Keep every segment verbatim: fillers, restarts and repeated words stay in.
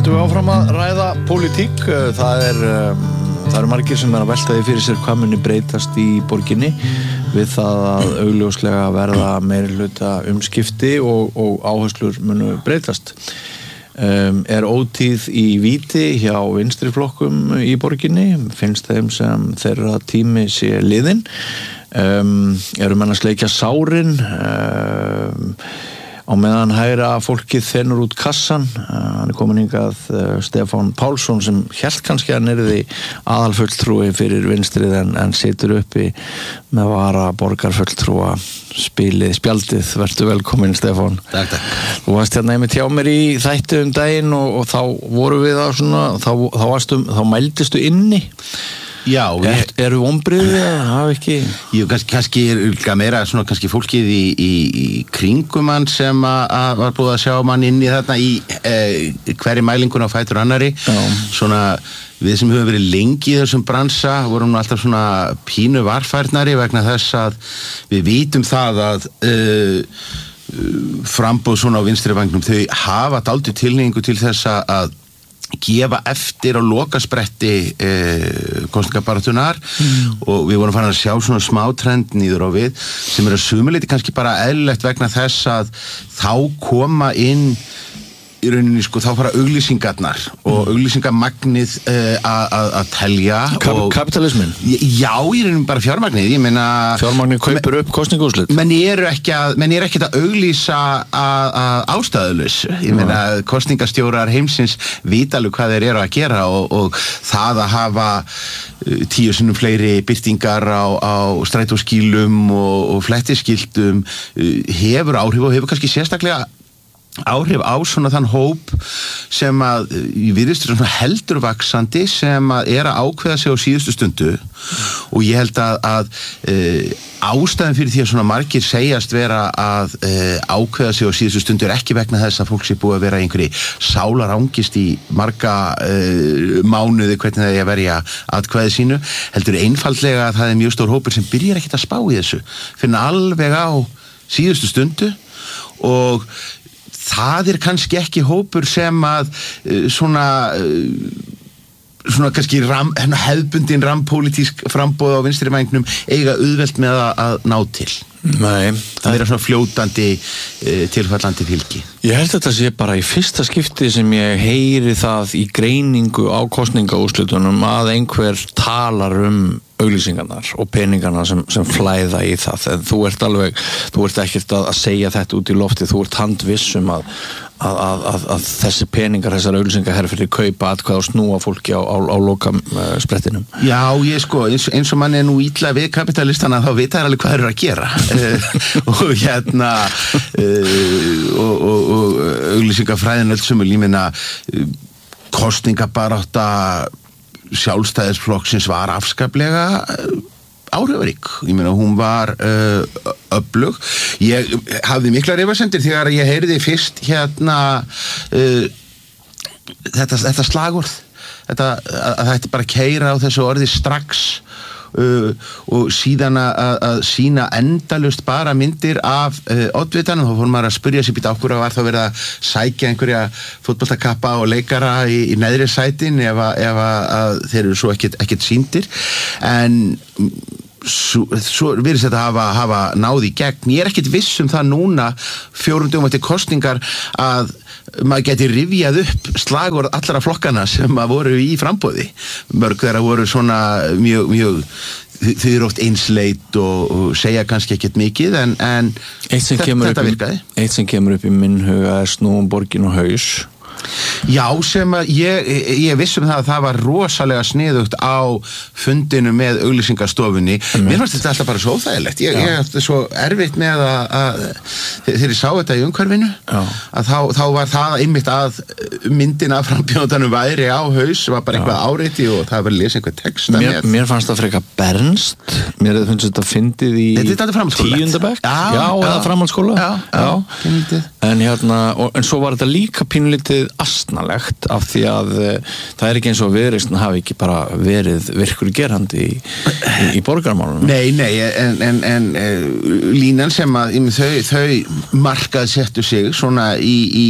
höldum við áfram að ræða pólitík. Það er, það eru margir sem er að velta því fyrir sér hvað muni breytast í borginni við það að augljóslega verða meirihluta umskipti og, og áherslur munu breytast. Um, er ótíð í víti hjá vinstri flokkum í borginni? Finnst þeim sem þeirra tími sé liðinn? Um, eru menn að sleikja sárin? Um, á meðan hægra fólkið þennur út kassan. Uh, hann er komin hingað uh, Stefán Pálsson sem hélt kannski að hann yrði aðalfulltrúi fyrir vinstrið en, en situr uppi með vara borgarfulltrúa spilið, spjaldið. Vertu velkomin, Stefán. Takk, takk. Þú varst hérna einmitt hjá mér í þætti um daginn og, og þá voru við á svona, þá, þá, varstum, þá mældistu inni. Já, er, ég, eru vonbrigði að hafa ekki? Jú, kannski, kannski er meira svona kannski fólkið í, í, í kringum hann sem að var búið að sjá mann inn í þarna í eh, hverri mælingun á fætur annari. Já. Svona við sem höfum verið lengi í þessum bransa vorum nú alltaf svona pínu varfærnari vegna þess að við vitum það að uh, framboð svona á vinstri vangnum þau hafa dálítið tilhneigingu til þess að gefa eftir á lokaspretti eh, kosningabaráttunar mm. og við vorum farin að sjá svona smá trend nýður á við sem er að sumuleyti kannski bara eðlilegt vegna þess að þá koma inn í rauninni sko þá fara auglýsingarnar og auglýsingamagnið uh, að telja Kap og kapitalismin? Já, í rauninni bara fjármagnið, ég meina fjármagnið kaupir upp kosningaúrslit menn eru ekki að, menn eru ekki að auglýsa að, að ástæðulaus ég meina kosningastjórar heimsins vita alveg hvað þeir eru að gera og, og það að hafa uh, tíu sinnum fleiri birtingar á, á strætóskýlum og, og flettiskiltum uh, hefur áhrif og hefur kannski sérstaklega áhrif á svona þann hóp sem að ég virðist svona heldur vaxandi sem að er að ákveða sig á síðustu stundu og ég held að, að e, ástæðan fyrir því að svona margir segjast vera að e, ákveða sig á síðustu stundu er ekki vegna þess að fólk sé búið að vera einhverji sálarangist í marga e, mánuði hvernig það er að verja atkvæði sínu heldur einfaldlega að það er mjög stór hópur sem byrjar ekkert að spá í þessu finna alveg á síðustu stundu og það er kannski ekki hópur sem að uh, svona uh, svona kannski ram, hefðbundin rampólitísk framboð á vinstri vængnum eiga auðvelt með að, að ná til. Nei, það er svona fljótandi uh, tilfallandi fylgi. Ég held að þetta sé bara í fyrsta skipti sem ég heyri það í greiningu á kosningaúrslitunum að einhver talar um auglýsingarnar og peningarna sem, sem flæða í það en þú ert alveg, þú ert ekkert að, að segja þetta út í lofti, þú ert handvissum að, að, að, að, að þessi peningar, þessar auglýsingar herr fyrir kaupa atkvæða og snúa fólki á, á, á loka uh, sprettinum. Já, ég sko, eins, eins og mann er nú illa við kapitalistana þá vita þær alveg hvað þeir eru að gera og hérna uh, og, og, og auglýsingafræðin öll sem er límina uh, kosningabarátta sjálfstæðisflokksins var afskaplega áhrifarík. Ég meina, hún var uh, öflug. Ég hafði miklar efasemdir þegar ég heyrði fyrst hérna uh, þetta, þetta slagorð þetta, að þetta bara keyra á þessu orði strax Uh, og síðan að, að sína endalaust bara myndir af uh, oddvitanum, þá fór maður að spyrja sér býta okkur að var þá verið að sækja einhverja fótboltakappa og leikara í, í neðri sætin ef, að, ef að þeir eru svo ekkert, ekkert sýndir en svo, svo virðist þetta hafa, hafa náð í gegn. Ég er ekkert viss um það núna fjórum dögum eftir kosningar að maður geti rifjað upp slagorð allra flokkana sem að voru í framboði. Mörg þeirra voru svona mjög, mjög þau eru oft einsleit og, og segja kannski ekkert mikið en, en þetta, þetta virkaði. Eitt sem kemur upp í minn huga er snúum borgin og haus. Já, sem að ég, ég vissum það að það var rosalega sniðugt á fundinu með auglýsingastofunni. Mm. Mér fannst þetta alltaf bara svo óþægilegt. Ég, ég eftir svo erfitt með að, að þegar ég sá þetta í umhverfinu, Já. að þá, þá var það einmitt að myndin af frambjóðanum væri á haus, var bara eitthvað áreiti og það var að lesa einhver texta mér, með. Mér fannst það frekar bernst. Mér hefði finnst þetta fyndið í tíundabekk. Já, Já, eða framhaldsskóla. Já, já, já. En hérna, og, en svo var þetta líka pínulítið svolítið asnalegt af því að það er ekki eins og Viðreisn hafi ekki bara verið virkur gerandi í, í, í borgarmálunum. Nei, nei, en, en, en línan sem að þau, þau markað settu sig svona í, í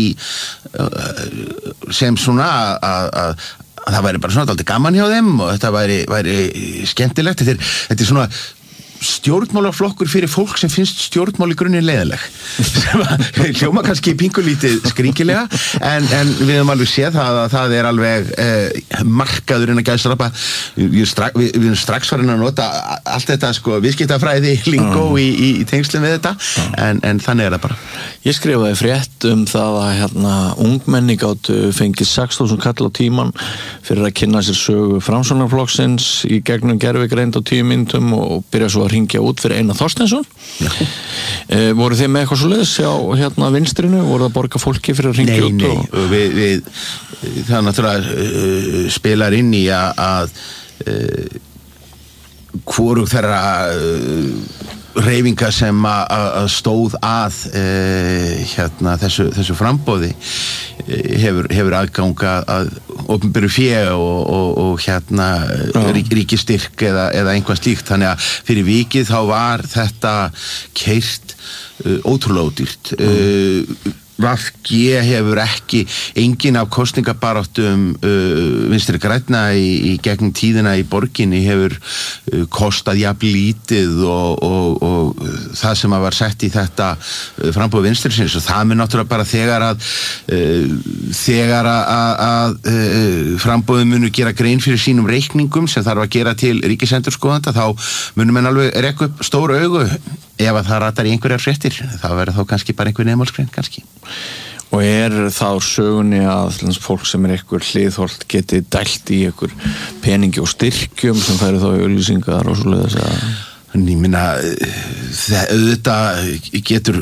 sem svona að, að það væri bara svona aldrei gaman hjá þeim og þetta væri, væri skemmtilegt. Þetta er, þetta er svona stjórnmálaflokkur fyrir fólk sem finnst stjórnmál í grunninn leiðileg sem að hljóma kannski pingulítið skringilega en, en við höfum alveg séð það að það er alveg eh, markaðurinn að gæðsrapa við, við, við erum strax farin að nota allt þetta sko viðskiptafræði lingó mm. í, í, í tengslum við þetta mm. en, en þannig er það bara. Ég skrifaði frétt um það að hérna ungmenni gátu fengið sex þúsund kall á tíman fyrir að kynna sér sögu Framsóknarflokksins í gegnum gervigreind á tíu mínútum og byrja svo að ringja út fyrir Einar Þorsteinsson. e, voru þið með eitthvað svo leiðis á hérna vinstrinu, voru það að borga fólki fyrir að ringja út? Nei, og... nei, við, við það náttúrulega uh, spilar inn í að, að uh, hvorug þeirra uh, hreyfinga sem að stóð að uh, hérna þessu, þessu frambóði uh, hefur, hefur aðganga að opinberu fé og, og, og hérna rík, ríkistyrk eða, eða einhvað slíkt, þannig að fyrir vikið þá var þetta keyrt uh, ótrúlega ódýrt. uh, V G hefur ekki engin af kostningabaráttum uh, vinstri grænna í, í gegnum tíðina í borginni hefur uh, kostað jafn lítið og, og, og það sem að var sett í þetta uh, frambúð vinstrisins og það mun náttúrulega bara þegar að uh, þegar að, að uh, frambúðum munu gera grein fyrir sínum reikningum sem þarf að gera til ríkisendurskoðanda þá munum en alveg rekka upp stór augu ef að það ratar í einhverjar fréttir þá verður þá kannski bara einhver neðmálsgrein kannski. Og er það úr sögunni að fólk sem er einhver hliðholt geti dælt í einhver peningi og styrkjum sem færi þá í auglýsingar og svoleiðis að... Ég minna, það auðvitað getur...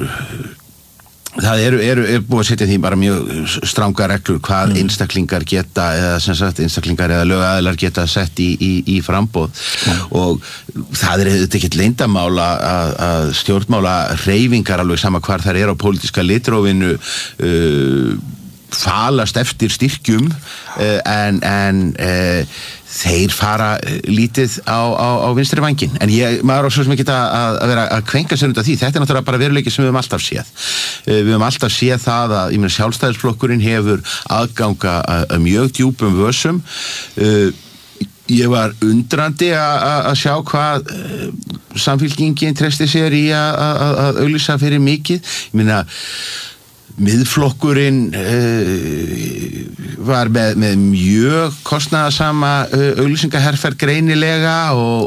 Það eru, eru, er búið að setja því bara mjög stranga reglur hvað mm. einstaklingar geta eða sem sagt einstaklingar eða lögaðilar geta sett í, í, í frambóð mm. og það er auðvitað ekkert leyndamála að, að stjórnmála hreyfingar alveg sama hvar þær er á pólitíska litrófinu uh, falast eftir styrkjum uh, en, en uh, þeir fara lítið á, á, á vinstri vængin en ég, maður á svo sem ekki að, að vera að kvenka sér undan því, þetta er náttúrulega bara veruleiki sem við höfum alltaf séð uh, við höfum alltaf séð það að, ég meina sjálfstæðisflokkurinn hefur aðganga að, að mjög djúpum vössum uh, ég var undrandi að sjá hvað uh, samfylkingin treysti sér í að auglýsa fyrir mikið, ég meina miðflokkurinn uh, var með, með mjög kostnaðarsama uh, auglýsingaherferð greinilega og,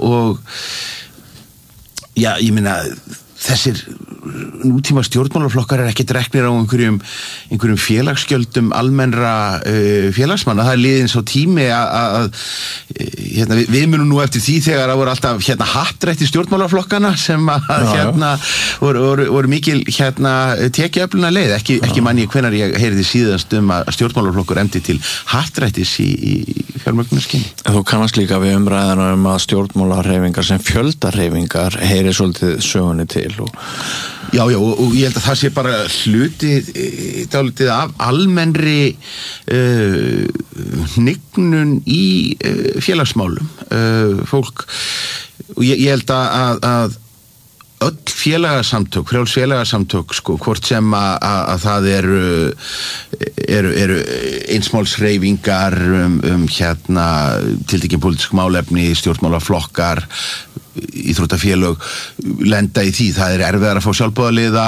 og já, ég meina þessir nútíma stjórnmálaflokkar er ekki reknir á einhverjum, einhverjum félagsgjöldum almennra uh, félagsmanna. Það er liðins á tími að hérna, við, við munum nú eftir því þegar það voru alltaf hérna, hattrætti stjórnmálaflokkana sem að já, hérna, voru, voru, voru mikil hérna, tekjuöfluna leið. Ekki, ekki manni hvenær ég heyrði síðast um að stjórnmálaflokkur emdi til hattrættis í, í fjármögnunarskyni. Þú kannast líka við umræðana um að stjórnmálahreyfingar sem fjöldahreyfingar heyri svolítið sögunni til og Já, já, og, og ég held að það sé bara hluti dálítið af almennri uh, hnignun í uh, félagsmálum uh, fólk og ég, ég held að, að öll félagasamtök, frjáls félagasamtök sko, hvort sem að, að, að það eru, eru, eru einsmálshreyfingar um, um hérna tiltekin pólitísk málefni, stjórnmálaflokkar íþróttafélög lenda í því, það er erfiðar að fá sjálfboðaliða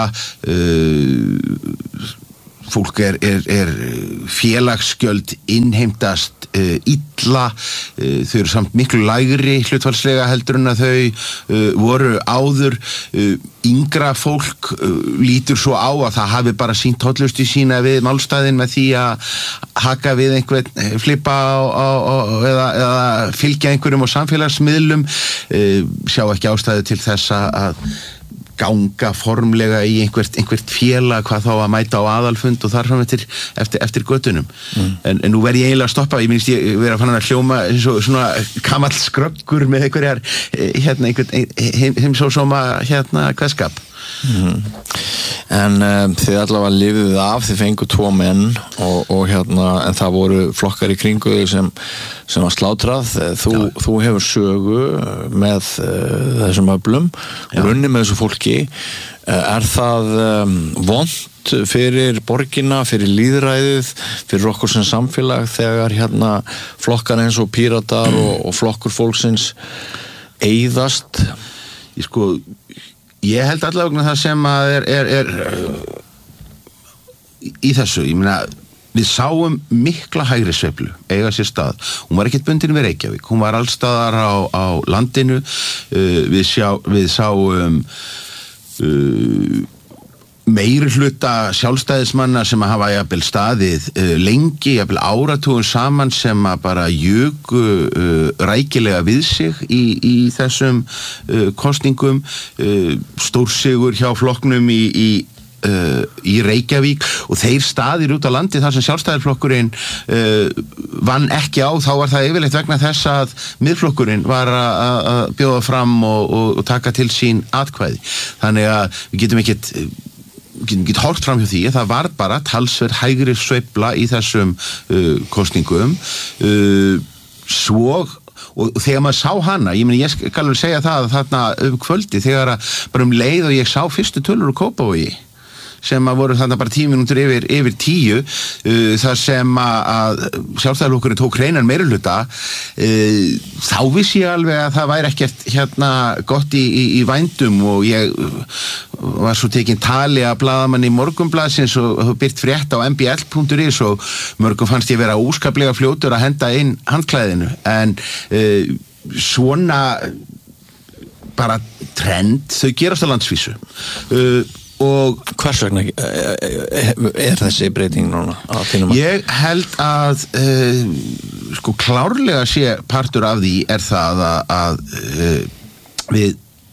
uh, fólk er, er, er félagsgjöld innheimtast uh, illa, uh, þau eru samt miklu lægri hlutfallslega heldur en að þau uh, voru áður, uh, yngra fólk uh, lítur svo á að það hafi bara sínt hollustu sína við málstæðin með því að haka við einhvern flippa á, á, á, eða, eða fylgja einhverjum á samfélagsmiðlum, uh, sjá ekki ástæðu til þess að ganga formlega í einhvert, einhvert félag hvað þá að mæta á aðalfund og þar fram eftir, eftir, eftir göttunum mm. en, en nú verð ég eiginlega að stoppa, ég minnst ég verið að fann að hljóma eins og svona gamall skröggur með einhverjar hérna einhvern heim, heimsósóma hérna kveðskap Mm. En um, þið allavega lifið af, þið fengu tvo menn og, og hérna, en það voru flokkar í kringu sem, sem var slátrað. Þú, þú hefur sögu með uh, þessum öflum og runni með þessu fólki. Uh, er það um, vont fyrir borgina, fyrir lýðræðið, fyrir okkur sem samfélag þegar hérna flokkar eins og Píratar og, og flokkur fólksins eyðast? Ég sko Ég held allavega það sem að er, er, er í þessu, ég meina, við sáum mikla hægri sveiflu eiga sér stað. Hún var ekkert bundin við Reykjavík, hún var allstaðar á, á landinu. Uh, við, sjá, við sáum uh, meiri hluta sjálfstæðismanna sem að hafa jafnvel staðið uh, lengi, jafnvel áratugum saman sem að bara juku uh, rækilega við sig í, í þessum uh, kosningum, uh, stórsigur hjá flokknum í, í Uh, í Reykjavík og þeir staðir út á landi þar sem sjálfstæðisflokkurinn uh, vann ekki á, þá var það yfirleitt vegna þess að miðflokkurinn var að bjóða fram og, og, og taka til sín atkvæði. Þannig að við getum ekkert getum ekki hort fram hjá því, það var bara talsverð hægri sveifla í þessum uh, kosningum uh, svo og þegar maður sá hana, ég meni ég skal alveg segja það að þarna um kvöldi þegar að bara um leið og ég sá fyrstu tölur úr Kópavogi sem að voru þarna bara tíu mínútur yfir, yfir tíu uh, þar sem að sjálfstæðisflokkurinn tók hreinan meirihluta uh, þá vissi ég alveg að það væri ekkert hérna gott í, í, í vændum og ég uh, var svo tekinn tali að blaðamanni Morgunblaðsins og byrt frétt á m b l punktur is og mörgum fannst ég vera óskaplega fljótur að henda inn handklæðinu en uh, svona bara trend, þau gerast á landsvísu uh, og hvers vegna er þessi breyting núna á þínum? Ég held að uh, sko klárlega sé partur af því er það að, að uh, við,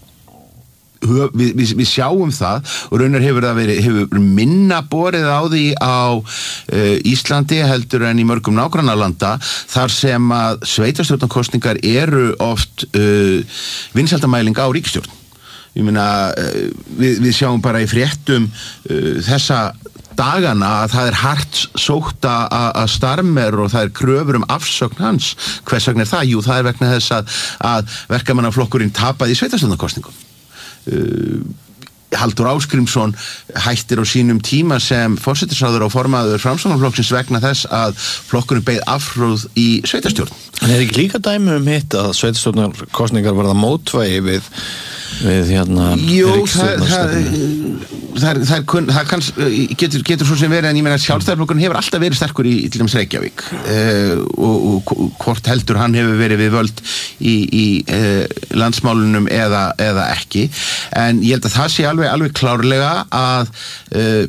við, við, við sjáum það og raunar hefur það verið hefur minna borið á því á uh, Íslandi heldur en í mörgum nágrannalanda þar sem að sveitarstjórnarkosningar eru oft uh, vinsældamæling á ríkisstjórn. Ég meina, við, við sjáum bara í fréttum uh, þessa dagana að það er hart sótt að Starmer og það er kröfur um afsögn hans. Hvers vegna er það? Jú, það er vegna þess að, að verkamannaflokkurinn tapaði í sveitarstjórnarkosningum. Uh, Halldór Ásgrímsson hættir á sínum tíma sem forsætisráðherra og formaður Framsóknarflokksins vegna þess að flokkurinn beið afhróð í sveitarstjórn. En er ekki líka dæmi um hitt að sveitarstjórnarkosningar verða mótvægi við við hérna Jú, það, það, það, það, það kann, getur, getur svo sem verið en ég meina að sjálfstæðisflokkurinn hefur alltaf verið sterkur í til dæmis Reykjavík uh, og, og hvort heldur hann hefur verið við völd í, í uh, landsmálunum eða, eða ekki en ég held að það sé alveg, alveg klárlega að uh,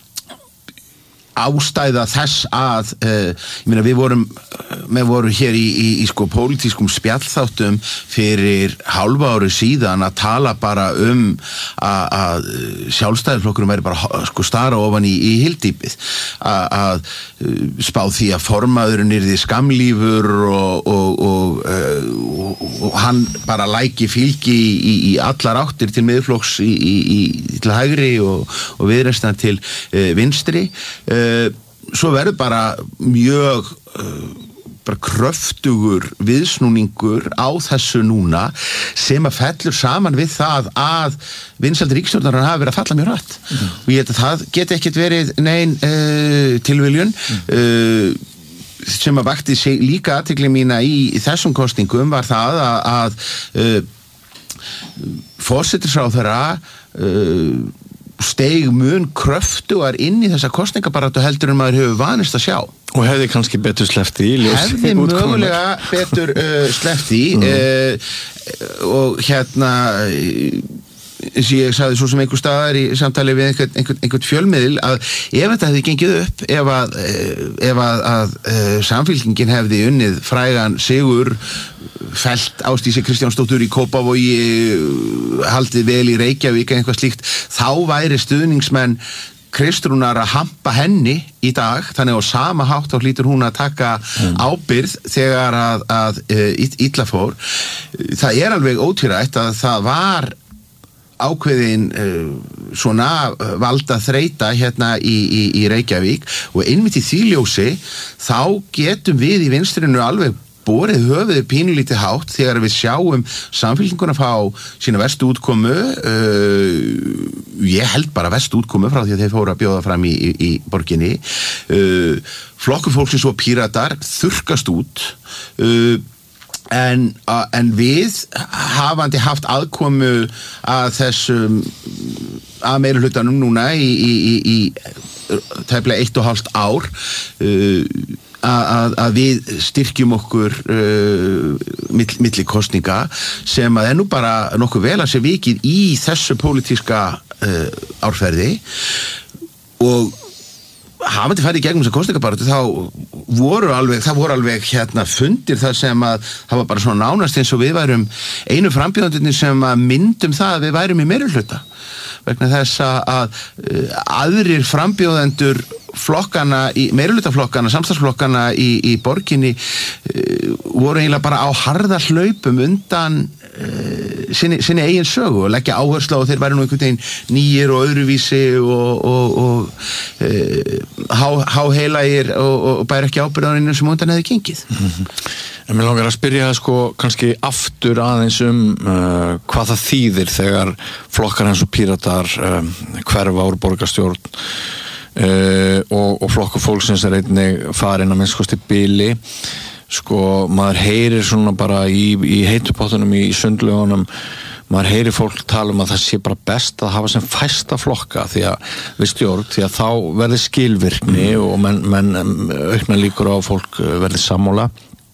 ástæða þess að uh, ég meina við vorum við vorum hér í, í, í sko pólitískum spjallþáttum fyrir hálfa ári síðan að tala bara um að sjálfstæðisflokkurinn væri bara sko stara ofan í, í hyldýpið að spá því að formaðurinn yrði skamlífur og, og, og, og, og hann bara læki fylgi í, í allar áttir til miðflokks í, í, í, til hægri og, og viðreisnar til uh, vinstri uh, svo verður bara mjög uh, bara kröftugur viðsnúningur á þessu núna sem að fellur saman við það að vinsældir ríkisstjórnarinnar hafa verið að falla mjög rætt mm. og ég held að það geti ekkert verið nein uh, tilviljun mm. uh, sem að vakti sig líka athygli mína í, í þessum kosningum var það að, að uh, forsætisráðherra uh, steig mun kröftugar inn í þessa kosningabaráttu heldur en maður hefur vanist að sjá. Og hefði kannski betur sleppt í ljós. Hefði mögulega betur uh, sleppt í mm. uh, og hérna eins og ég sagði svo sem einhver staðar í samtali við einhvern, einhvern, einhvern fjölmiðil að ef þetta hefði gengið upp ef að, ef að, að, að samfylkingin hefði unnið frægan sigur fellt Ásdísi Kristjánsdóttur í Kópavogi haldið vel í Reykjavík eitthvað slíkt, þá væri stuðningsmenn Kristrúnar að hampa henni í dag, þannig á sama hátt þá hlýtur hún að taka mm. ábyrgð þegar að, að, að illa fór. Það er alveg ótvírætt að það var ákveðin uh, svona valda þreita hérna í, í, í Reykjavík og einmitt í því ljósi þá getum við í vinstrinu alveg borið höfuðið pínulítið hátt þegar við sjáum Samfylkinguna fá sína verstu útkomu uh, ég held bara verstu útkomu frá því að þeir fóru að bjóða fram í, í, í borginni uh, Flokkur fólksins og Píratar þurrkast út uh, en, uh, en við hafandi haft aðkomu að þessum að meiri hlutanum núna í, í, í, í tæplega eitt og hálft ár uh, Að, að við styrkjum okkur uh, mill, milli kosninga sem að er nú bara nokkuð vel að sé vikið í þessu pólitíska uh, árferði og hafandi færi í gegnum þessa kosningabaráttu þá voru alveg, það voru alveg hérna fundir það sem að það var bara svona nánast eins og við værum einu frambjóðandurnir sem að myndum það að við værum í meirihluta vegna þess að uh, aðrir frambjóðendur flokkana, í, meirihlutaflokkana, samstarfsflokkana í, í borginni uh, voru eiginlega bara á harða hlaupum undan uh, sinni, sinni eigin sögu og leggja áherslu á þeir væri nú einhvern veginn nýjir og öðruvísi og, og, og uh, há, háheilagir og, og bæri ekki ábyrðaninu sem undan hefði gengið. Mm-hmm. En mér langar að spyrja það sko kannski aftur aðeins um uh, hvað það þýðir þegar flokkar eins og Píratar uh, hverfa úr borgarstjórn Uh, og, og flokkur fólksins er einnig farin að minnst kosti bili sko, maður heyrir svona bara í, í heitupottunum í, í sundlögunum maður heyrir fólk tala um að það sé bara best að hafa sem fæsta flokka því að við stjórn, því að þá verði skilvirkni mm. og menn, menn aukna líkur á að fólk verði sammála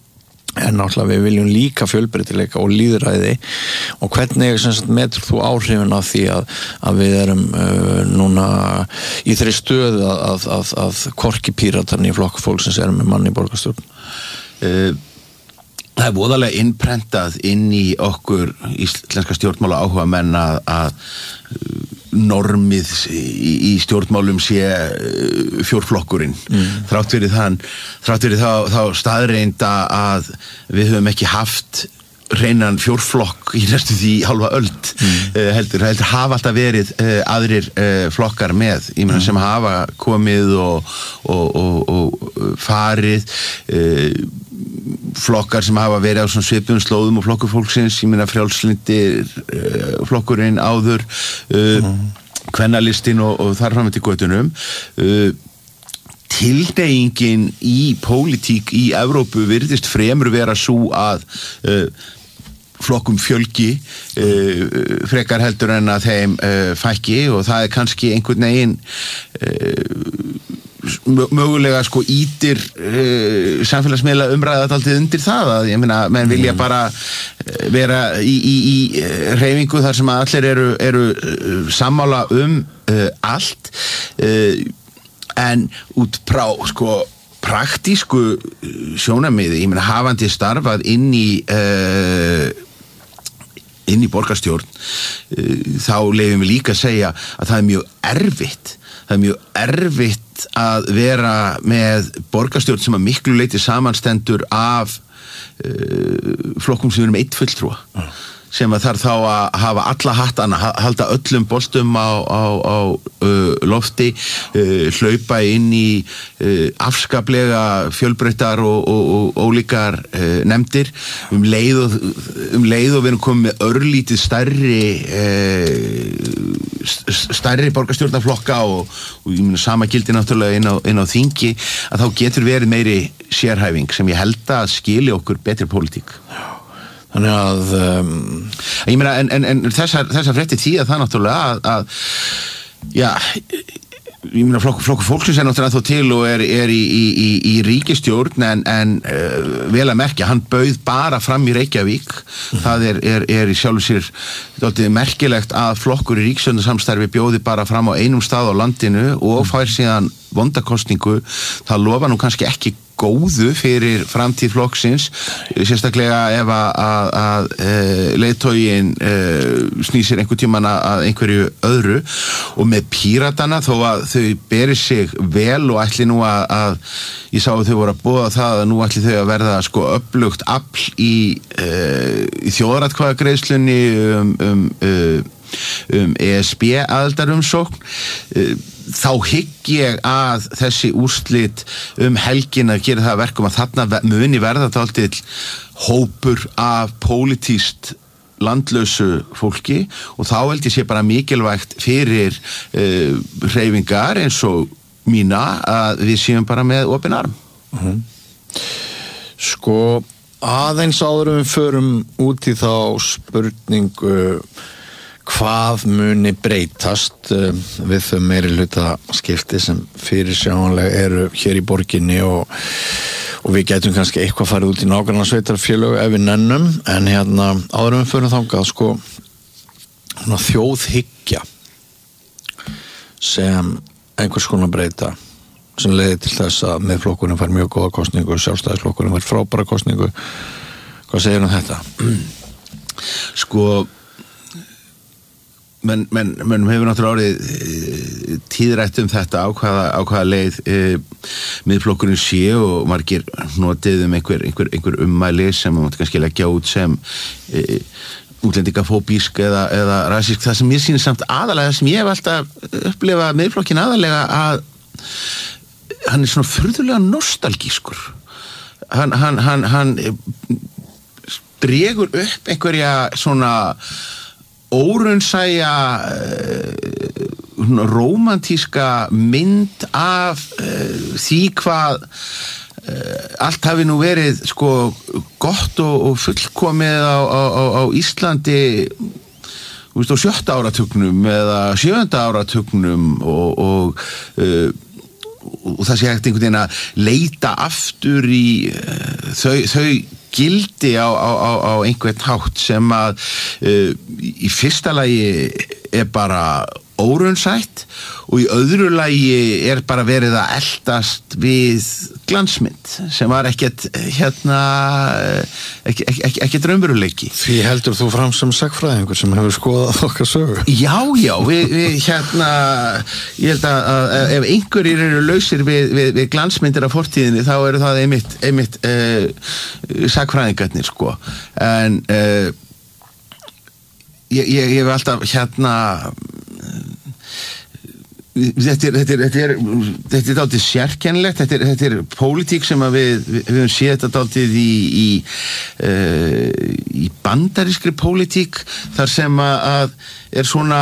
en náttúrulega við viljum líka fjölbreytileika og lýðræði og hvernig metur þú áhrifin af því að, að við erum uh, núna í þeirri stöðu að, að, að, að hvorki Píratarnir í flokk fólksins erum með manni í borgarstjórn? Uh, það er voðalega innprentað inn í okkur íslenska stjórnmála áhuga menn að, að normið í, í stjórnmálum sé fjórflokkurinn mm. þrátt fyrir þann þrátt fyrir þá, þá staðreinda að við höfum ekki haft hreinan fjórflokk í næstu því halva öld mm. uh, heldur, heldur hafa alltaf verið uh, aðrir uh, flokkar með ég meina mm. sem hafa komið og, og, og, og farið uh, flokkar sem hafa verið á svona svipum slóðum og flokkur fólksins, ég meina frjálslindir uh, flokkurinn áður uh, mm. kvennalistinn og, og þar fram eftir götunum uh, tilneyingin í pólitík í Evrópu virðist fremur vera svo að uh, flokkum fjölgi uh, frekar heldur en að þeim uh, fækki og það er kannski einhvern veginn uh, mögulega sko ítir uh, samfélagsmiðla umræðat alltaf undir það að ég meina, menn vilja bara vera í, í, í hreyfingu þar sem allir eru, eru sammála um uh, allt uh, en út frá sko praktísku sjónarmiði, ég meina hafandi starfað inn í uh, inn í borgarstjórn uh, þá leyfum við líka að segja að það er mjög erfitt það er mjög erfitt að vera með borgarstjórn sem að miklu leyti samanstendur af uh, flokkum sem eru með eitt fulltrúa uh. sem að þarf þá að hafa alla hattana, halda öllum boltum á, á, á uh, lofti, uh, hlaupa inn í uh, afskaplega fjölbreyttar og, og, og ólíkar uh, nefndir um leið og, um leið og við erum komið með örlítið stærri uh, stærri borgarstjórnarflokka og, og ég meina sama gildi náttúrulega inn á, inn á þingi að þá getur verið meiri sérhæfing sem ég held að skili okkur betri pólitík. Þannig að um... ég meina, en, en, en þessar, þessar fréttir því að það náttúrulega að, að já, ég meina flokkur flokku fólksins er náttúrulega þó til og er, er í, í, í ríkisstjórn en, en uh, vel að merkja, hann bauð bara fram í Reykjavík mm. það er, er, er í sjálfu sér dálítið merkilegt að flokkur í ríkisstjórnarsamstarfi bjóði bara fram á einum stað á landinu og fær síðan vondakostningu, það lofa nú kannski ekki góðu fyrir framtíð flokksins, sérstaklega ef að, að, að e, leiðtoginn e, snýsir einhvern tímann að einhverju öðru og með Píratana þó að þau beri sig vel og ætli nú að, að ég sá að þau voru að boða það að nú ætli þau að verða sko öflugt afl í, e, í þjóðaratkvæðagreiðslunni um, um, um um E S B aðildarumsókn, þá hygg ég að þessi úrslit um helgina gera það að verkum að þarna muni verða dálítill hópur af pólitískt landlausu fólki og þá held ég sé bara mikilvægt fyrir uh, hreyfingar eins og mína að við séum bara með opin arm. Mm-hmm. Sko, aðeins áður við förum út í þá spurningu hvað muni breytast uh, við þau meiri hluta skipti sem fyrirsjáanlega eru hér í borginni og og við getum kannski eitthvað farið út í nágranna sveitarfélög ef við nennum, en hérna áður en við förum þangað sko þjóðhyggja sem einhvers konar breyta sem leiði til þess að Miðflokkurinn fær mjög góða kosningu og Sjálfstæðisflokkurinn fær frábæra kosningu. Hvað segir um þetta? Sko menn men, men hefur náttúrulega orðið tíðrætt um þetta á hvaða, á hvaða leið e, Miðflokkurinn sé og margir notið um einhver, einhver, einhver ummæli sem maður kannski leggja út sem e, útlendingafóbísk eða, eða rasísk. Það sem ég sýnir samt aðalega sem ég hef alltaf upplifað Miðflokkinn aðalega að hann er svona furðulega nostalgískur. Hann, hann, hann, hann dregur upp einhverja svona óraunsæja uh, rómantíska mynd af uh, því hvað uh, allt hafi nú verið sko gott og, og fullkomið á, á, á Íslandi þú veist á sjötta áratugnum eða sjöunda áratugnum og, og, uh, og það sé hægt einhvern veginn að leita aftur í uh, þau, þau gildi á, á, á, á einhvern hátt sem að uh, í fyrsta lagi er bara óraunsætt og í öðru lagi er bara verið að eldast við glansmynd sem var ekkert hérna ekki, ekki, ekki draumveruleiki. Því heldur þú fram sem sagfræðingur sem hefur skoðað okkar sögu? Já, já, við, við hérna ég held að, að ef einhverjir eru lausir við, við, við glansmyndir af fortíðinni þá eru það einmitt, einmitt uh, sagfræðingarnir sko en uh, ég, ég, ég hef alltaf hérna Þetta er, þetta er, þetta er, þetta er dálítið sérkennilegt, þetta er, þetta er pólitík sem að við, við, við höfum séð þetta dálítið í, í, uh, í bandarískri pólitík þar sem að er svona,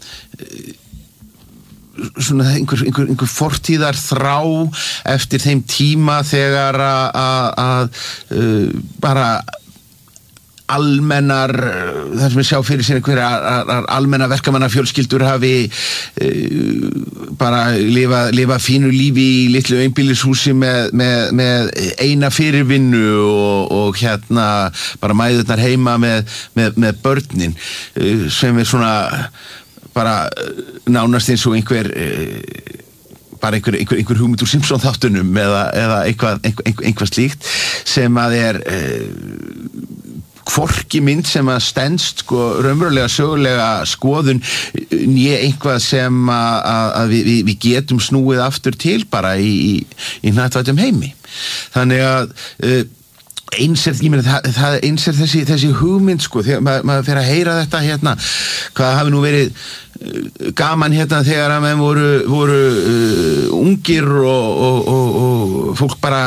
svona einhver, einhver, einhver fortíðar þrá eftir þeim tíma þegar að, að uh, bara almennar, þar sem við sjá fyrir sér einhverja almenna verkamannafjölskyldur hafi uh, bara lifa, lifa fínu lífi í litlu einbýlishúsi með, með, með eina fyrirvinnu og, og hérna bara mæðurnar heima með, með, með börnin uh, sem er svona bara nánast eins og einhver uh, bara einhver, einhver, einhver hugmynd úr Simpson þáttunum eða, eða eitthvað, einhver, einhvað slíkt sem að er uh, hvorki mynd sem að stendst sko raunverulega sögulega skoðun né einhvað sem að, að við, við getum snúið aftur til bara í, í, í hnattvættum heimi. Þannig að uh, eins er, ég meina, það, það eins er þessi, þessi hugmynd sko, þegar maður, maður fer að heyra þetta hérna, hvað hafi nú verið uh, gaman hérna þegar að menn voru, voru uh, ungir og, og, og, og fólk bara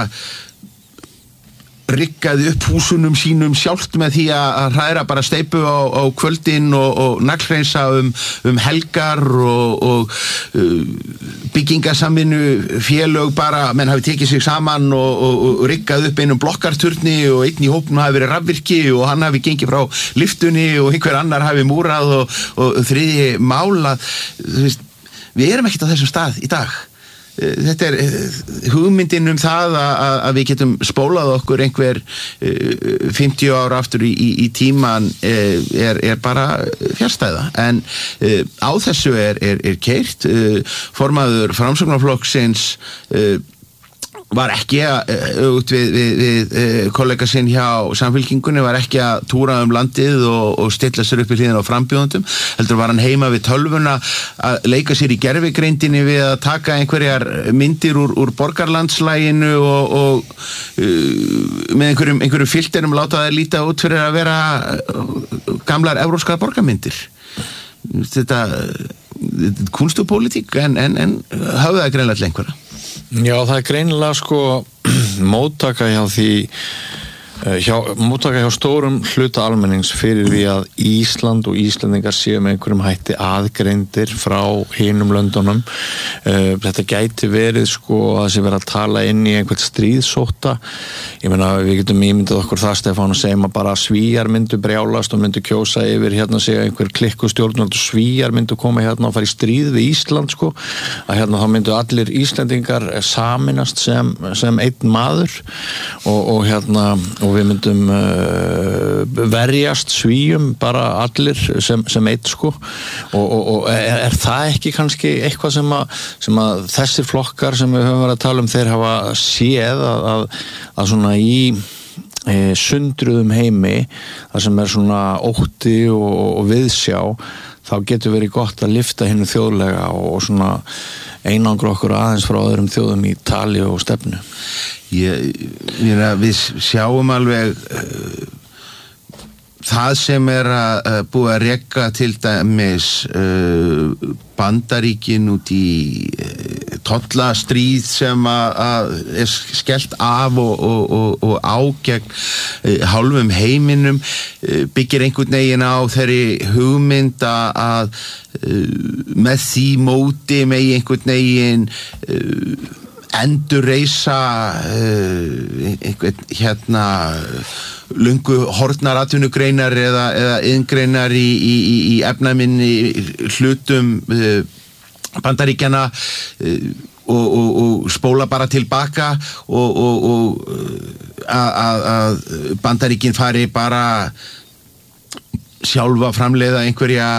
riggaði upp húsunum sínum sjálft með því að hræra bara steypu á, á kvöldin og, og naglhreinsa um, um helgar og, og uh, byggingasamvinnu félög bara, menn hafi tekið sig saman og, og, og riggað upp einum blokkarturni og einn í hópnum hafi verið rafvirki og hann hafi gengið frá lyftunni og einhver annar hafi múrað og, og þriðji málað. Þú veist, við erum ekkert á þessum stað í dag. Þetta er hugmyndin um það að, að við getum spólað okkur einhver fimmtíu ára aftur í, í, í tíman er, er bara fjarstæða en á þessu er, er, er keyrt. Formaður Framsóknarflokksins var ekki að út við, við, við kollega sinn hjá Samfylkingunni var ekki að túra um landið og, og stilla sér upp í hliðina á frambjóðendum, heldur var hann heima við tölvuna að leika sér í gervigreindinni við að taka einhverjar myndir úr, úr borgarlandslæginu og, og uh, með einhverjum, einhverjum filterum láta það líta út fyrir að vera gamlar evrópskar borgarmyndir. þetta kunstupólitík en, en, en hafði það greinlega til einhverja. Já, það er greinilega sko móttaka hjá því hjá, móttaka hjá stórum hluta almennings fyrir því að Ísland og Íslendingar séu með einhverjum hætti aðgreindir frá hinum löndunum. Þetta gæti verið sko að þessi verið að tala inn í einhvern stríðsótta. Ég meina, við getum ímyndað okkur það, Stefán, og segjum að bara Svíar myndu brjálast og myndu kjósa yfir hérna sig einhver klikkustjórnvöld og Svíar myndu koma hérna og fara í stríð við Ísland sko, að hérna þá myndu allir Íslendingar saminast sem, sem einn maður og, og hérna og við myndum uh, verjast Svíum bara allir sem, sem eitt sko og, og, og er, er það ekki kannski eitthvað sem að, sem að þessir flokkar sem við höfum verið að tala um þeir hafa séð að, að, að svona í e, sundruðum heimi þar sem er svona ótti og, og viðsjá þá getur verið gott að lyfta hinnu þjóðlega og, og svona einangra okkur aðeins frá öðrum þjóðum í tali og stefnu. Ég, ég, við sjáum alveg uh, það sem er að uh, búið að reka til dæmis uh, Bandaríkin út í uh, tollastríð sem að, að er skellt af og, og, og, og á gegn uh, hálfum heiminum uh, byggir einhvern veginn á þeirri hugmynd að uh, með því móti með einhvern veginn uh, endurreisa uh, einhvern hérna lungu horfnar atvinnugreinar eða, eða iðngreinar í, í, í efnaminni hlutum uh, Bandaríkjana uh, og, og, og spóla bara tilbaka og, og, og að, að Bandaríkin fari bara sjálfa framleiða einhverja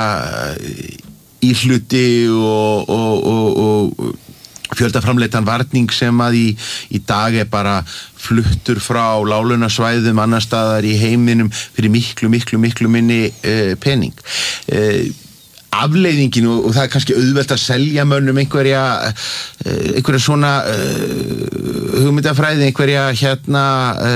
íhluti og, og, og, og fjöldaframleitan varning sem að í, í dag er bara fluttur frá láglaunasvæðum annar staðar í heiminum fyrir miklu, miklu, miklu minni uh, pening. Uh, afleiðingin og, og það er kannski auðvelt að selja mönnum einhverja uh, einhverja svona uh, hugmyndafræði, einhverja hérna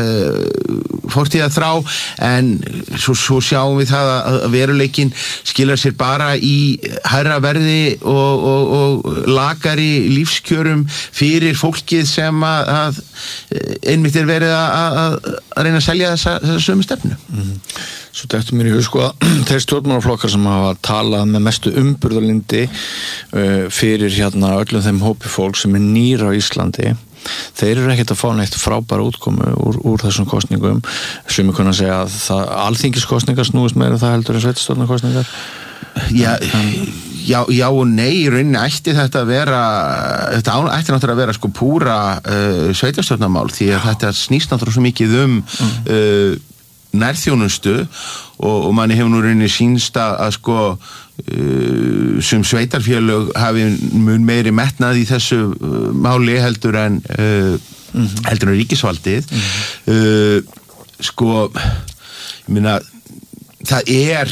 uh, fortíða þrá en svo, svo sjáum við það að veruleikinn skilar sér bara í hærra verði og, og, og lakari lífskjörum fyrir fólkið sem að, að einmitt er verið að, að, að reyna að selja þessa, þessa sömu stefnu. Mm. Svo þetta mér í hug sko að þeir stjórnmálaflokkar sem hafa talað með mestu umburðarlyndi uh, fyrir hérna öllum þeim hópi fólk sem er nýr á Íslandi þeir eru ekkert að fá neitt frábæra útkomu úr, úr þessum kosningum sem við kunna segja að það, alþingiskosningar snúist meira það heldur en sveitarstjórnarkosningar. Já, já, já og nei í rauninni ætti þetta að vera þetta ætti náttúrulega að vera sko púra uh, sveitarstjórnarmál því að þetta snýst náttúrulega svo mikið um mm. uh, nærþjónustu og, og manni hefur nú rauninni sýnst að, að sko uh, sem sveitarfélög hafi mun meiri metnað í þessu uh, máli heldur en uh, mm-hmm. heldur en ríkisvaldið mm-hmm. uh, sko ég meina það er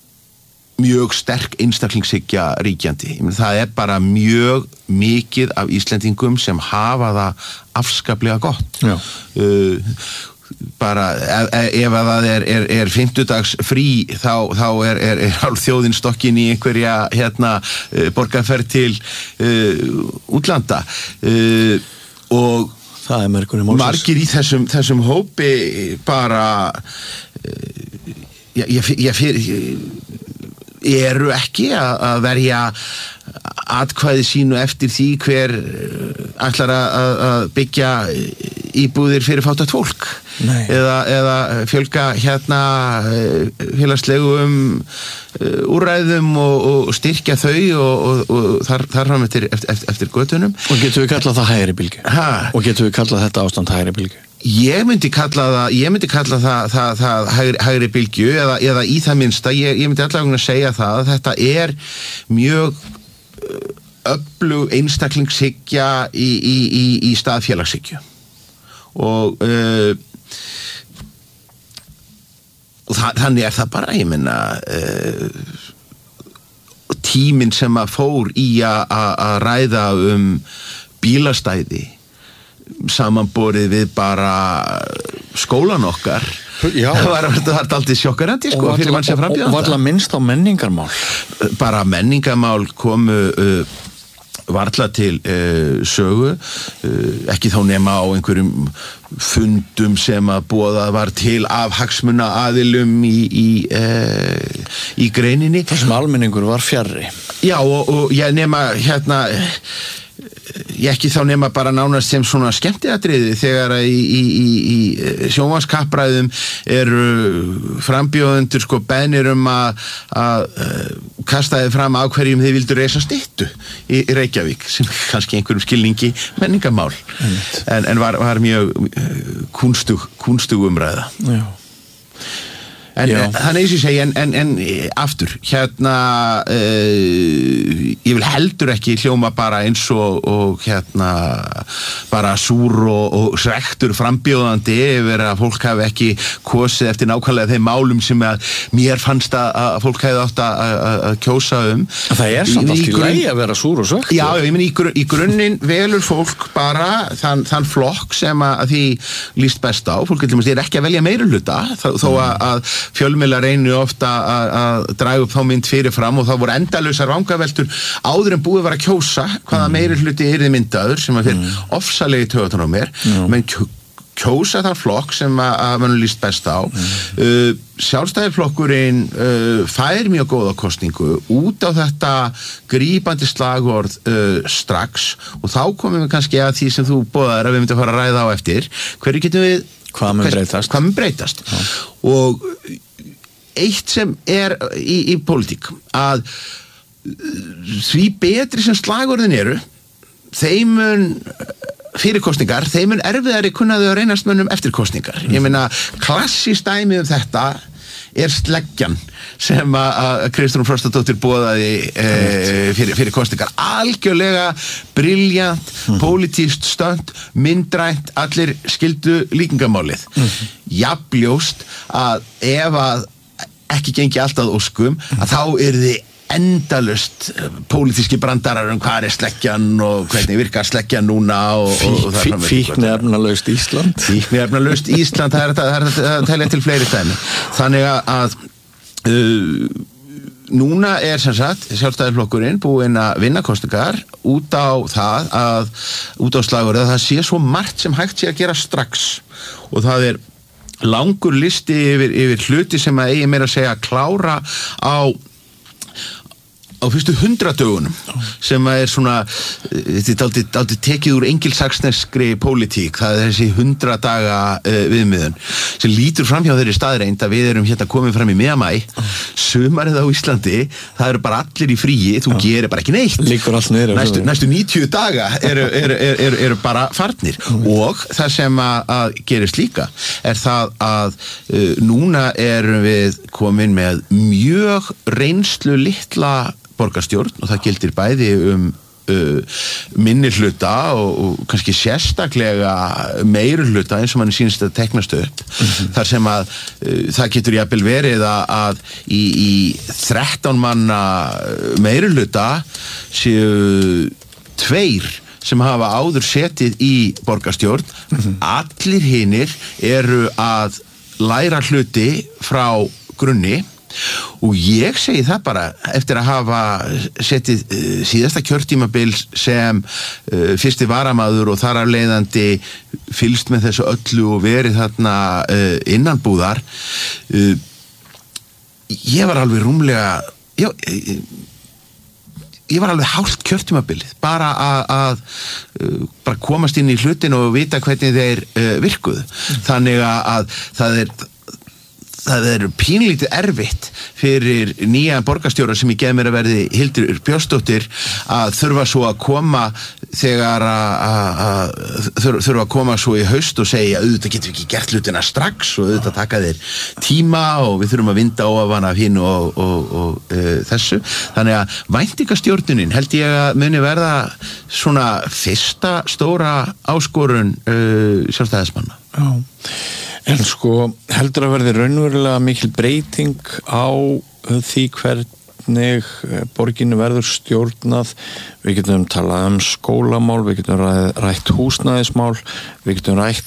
mjög sterk einstaklingshyggja ríkjandi. Ég meina það er bara mjög mikið af Íslendingum sem hafa það afskaplega gott. Já. Uh, bara ef, ef að það er, er, er fimmtudags frí þá, þá er, er, er hálf þjóðin stokkin í einhverja hérna uh, borgarferð til uh, útlanda uh, og það er merkunum margir í þessum, þessum hópi bara uh, ég, ég, ég fyrir eru ekki að, að verja atkvæði sínu eftir því hver ætlar að, að byggja íbúðir fyrir fátækt fólk eða, eða fjölga hérna félagslegum úrræðum og, og styrkja þau og, og, og þar, þar fram eftir, eftir, eftir götunum. Og getum við kallað það hægri bylgju? Ha? Og getum við kallað þetta ástand hægri bylgju? Ég myndi kalla það, ég myndi kalla það, það, það hægri, hægri bylgju eða, eða í það minnsta, ég, ég myndi allavega að segja það að þetta er mjög öflug einstaklingshyggja í, í, í, í stað félagshyggju og, uh, og það, þannig er það bara, ég menna uh, tíminn sem að fór í að ræða um bílastæði samanborið við bara skólan okkar Já. það var, það var aldrei sjokkarandi sko, fyrir mann sem og frambjóðanda. varla minnst á menningarmál Bara menningarmál komu uh, varla til uh, sögu uh, ekki þá nema á einhverjum fundum sem að boðað var til af hagsmuna aðilum í, í, uh, í greininni. þar sem almenningur var fjarri. Já og, og ég nema hérna ég ekki þá nema bara nánast sem svona skemmtiatriði þegar að í, í, í, í sjónvarpskappræðum eru frambjóðendur sko beðnir um að að kasta þið fram á hverjum þið vildu reisa styttu í, í Reykjavík sem kannski einhverjum skilningi menningamál en, en var, var mjög kúnstug, kúnstug umræða. Já. En þannig eins og ég segi, en, en, en aftur, hérna uh, ég vil heldur ekki hljóma bara eins og, og hérna bara súr og, og svektur frambjóðandi yfir að fólk hafi ekki kosið eftir nákvæmlega þeim málum sem að mér fannst að, að fólk hefði átt að, að, að kjósa um. Það er samt allt í lagi að vera súr og svektur. Já, ég meni í, grunn, í grunninn velur fólk bara þann, þann flokk sem að, að því líst best á. Fólk er ekki að velja meirihluta þó mm. að, að fjölmiðlar reynu ofta að draga upp þá mynd fyrirfram og það voru endalausar vangaveltur áður en búið var að kjósa hvaða mm. meirihluti yrði myndaður sem að fyrir mm. ofsalegi töðan á mér mm. menn kjósa þann flokk sem að, að mann líst best á mm. uh, Sjálfstæðisflokkurinn uh, fær mjög góða kosningu út á þetta grípandi slagorð uh, strax og þá komum við kannski að því sem þú boðaðir að við myndum að fara að ræða á eftir hverju getum við hvað mun breytast, hvað mun breytast. Og eitt sem er í, í pólitík að því betri sem slagorðin eru þeim mun fyrir kosningar, þeim mun erfiðari kunnaðu að reynast mönnum eftir kosningar. Ég meina klassískt dæmi um þetta er sleggjan sem að Kristrún Frostadóttir boðaði e, fyrir, fyrir kosningar. Algjörlega briljant, mm. pólitískt stönd, myndrænt, allir skildu líkingamálið. Mm. Jafnljóst að ef að ekki gengi alltaf óskum, mm. að þá er þið endalust pólitíski brandarar um hvað er sleggjan og hvernig virkar sleggjan núna og, og, og Fí, Fíkniefnalaust Ísland Fíkniefnalaust Ísland það er, það er, það er að telja til fleiri dæmi þannig að uh, núna er sem sagt Sjálfstæðisflokkurinn búinn að vinna kosningar út á það að út á slagorðið að það sé svo margt sem hægt sé að gera strax og það er langur listi yfir, yfir hluti sem að eigi meira að segja að klára á á fyrstu hundradögunum sem er svona þetta er aldrei tekið úr engilsaxneskri pólitík, það er þessi hundradaga uh, viðmiðun sem lítur fram hjá þeirri staðreind að við erum hérna komið fram í miðamæ sumarið á Íslandi, það eru bara allir í fríi, þú Já. Gerir bara ekki neitt næstu, næstu níutíu daga eru, eru, eru, eru, eru bara farnir mm. og það sem að, að gerist líka er það að uh, núna erum við komin með mjög reynslu litla borgarstjórn og það gildir bæði um uh, minni hluta og, og kannski sérstaklega meiri hluta eins og mann sýnist að teknast upp mm-hmm. þar sem að uh, það getur jafnvel verið að, að í, í þrettán manna meiri hluta séu tveir sem hafa áður setið í borgarstjórn mm-hmm. allir hinir eru að læra hluti frá grunni og ég segi það bara eftir að hafa setið uh, síðasta kjörtímabil sem uh, fyrsti varamaður og þar af leiðandi fylgst með þessu öllu og verið þarna uh, innanbúðar uh, ég var alveg rúmlega já, ég, ég var alveg hálft kjörtímabilið bara að, að uh, bara komast inn í hlutin og vita hvernig þeir uh, virkuðu mm. þannig að það er það er pínlítið erfitt fyrir nýja borgarstjóra sem ég gef mér að verði Hildur Björnsdóttir að þurfa svo að koma þegar að þurfa að koma svo í haust og segja auðvitað getum við ekki gert hlutina strax og auðvitað taka þeir tíma og við þurfum að vinda ofan af hinn og, og, og e, þessu þannig að væntingastjórnunin held ég að muni verða svona fyrsta stóra áskorun e, sjálfstæðismanna. Já En sko, heldur að verði raunverulega mikil breyting á því hvernig borginu verður stjórnað. Við getum talað um skólamál, við getum rætt húsnæðismál, við getum rætt